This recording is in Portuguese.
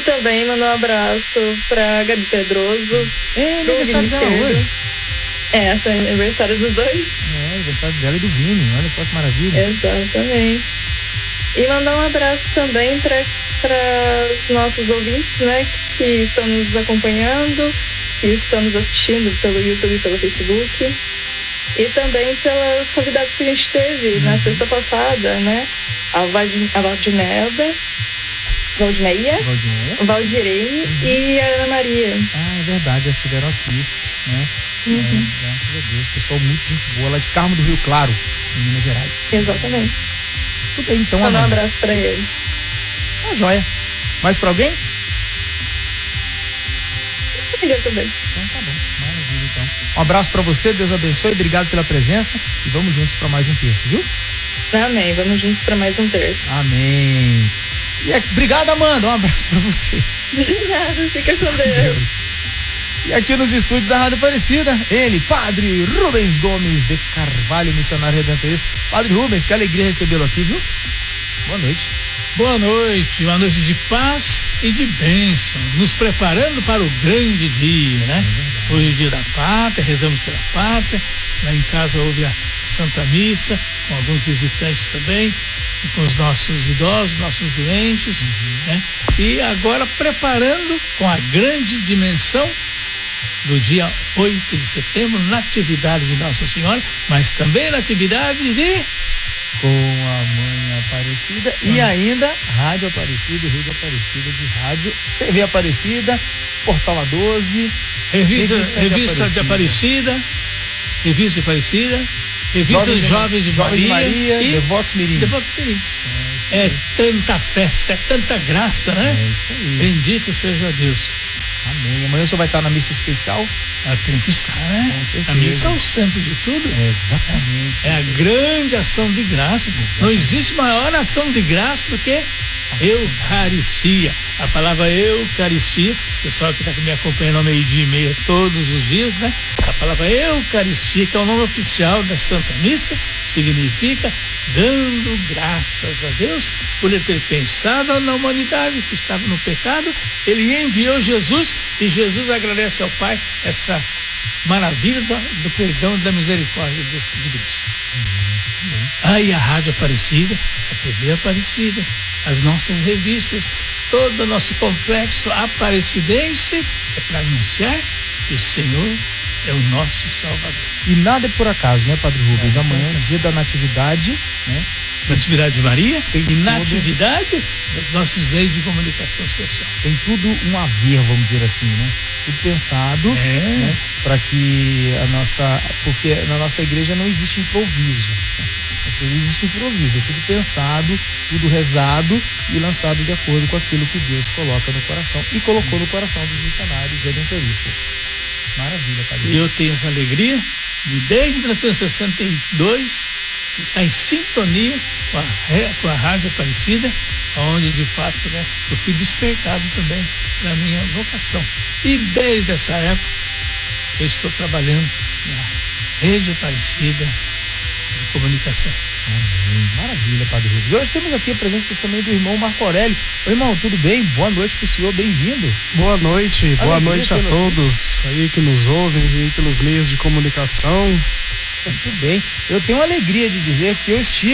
E também mandar um abraço pra Gabi Pedroso. É aniversário dela hoje. Esse é o aniversário dos dois. É, aniversário dela e do Vini, olha só que maravilha. Exatamente. E mandar um abraço também para os nossos ouvintes, né, que estão nos acompanhando, que estão nos assistindo pelo YouTube e pelo Facebook. E também pelas convidados que a gente teve na sexta passada, né? A Valdirene e a Ana Maria. Ah, é verdade, elas estiveram aqui, né? Graças a Deus, pessoal, muito gente boa lá de Carmo do Rio Claro, em Minas Gerais. Exatamente. Tudo bem, então, Amanda. Um abraço pra eles. Tá joia. Mais pra alguém? Eu também. Então tá bom, maravilha então. Um abraço pra você, Deus abençoe, obrigado pela presença e vamos juntos pra mais um terço, viu? Amém, vamos juntos pra mais um terço. Amém. E obrigado, Amanda, um abraço pra você. De nada, fica com Deus. E aqui nos estúdios da Rádio Aparecida, ele, Padre Rubens Gomes de Carvalho, missionário redentorista. Padre Rubens, que alegria recebê-lo aqui, viu? Boa noite. Boa noite, uma noite de paz e de bênção, nos preparando para o grande dia, né? Hoje é o dia da pátria, rezamos pela pátria, lá em casa houve a Santa Missa, com alguns visitantes também, e com os nossos idosos, nossos doentes, né? E agora preparando com a grande dimensão do dia 8 de setembro, natividade de Nossa Senhora, mas também natividade de... Com a Mãe Aparecida e ainda Rádio Aparecida e Rede Aparecida de Rádio, TV Aparecida, Portal A12, Revista de Aparecida, Revista Jovens de Maria e Devotos Mirins. É tanta festa, é tanta graça, né? É isso aí. Bendito seja Deus. Amém. Amanhã o senhor vai estar na missa especial? Tem que estar, né? Com certeza. A missa é o centro de tudo. Exatamente. É a grande ação de graça. Exatamente. Não existe maior ação de graça do que Eucaristia. A palavra Eucaristia, o pessoal que está me acompanhando ao 12:30 todos os dias, né? A palavra Eucaristia, que é o nome oficial da Santa Missa, significa dando graças a Deus por ele ter pensado na humanidade que estava no pecado. Ele enviou Jesus e Jesus agradece ao Pai essa maravilha do perdão e da misericórdia de Deus. Aí a Rádio Aparecida, a TV Aparecida, as nossas revistas, todo o nosso complexo aparecidense é para anunciar que o Senhor é o nosso Salvador. E nada é por acaso, né, Padre Rubens? Amanhã é dia da Natividade, né? Natividade de Maria e Natividade dos nossos meios de comunicação social. Tem tudo um a ver, vamos dizer assim, né? Tudo pensado, né? Para que porque na nossa igreja não existe improviso. Não existe improviso, é tudo pensado, tudo rezado e lançado de acordo com aquilo que Deus coloca no coração e colocou no coração dos missionários redentoristas. Maravilha, Padre. Eu tenho essa alegria de, desde 1962, estar em sintonia com a Rádio Aparecida, onde de fato, né, eu fui despertado também para a minha vocação. E desde essa época eu estou trabalhando na Rede Aparecida de Comunicação. Maravilha, Padre Rubens. Hoje temos aqui a presença também do irmão Marco Aurélio. Oi, irmão, tudo bem? Boa noite pro senhor, bem-vindo. Boa noite a todos aí que nos ouvem aí pelos meios de comunicação. Muito bem. Eu tenho a alegria de dizer que eu estive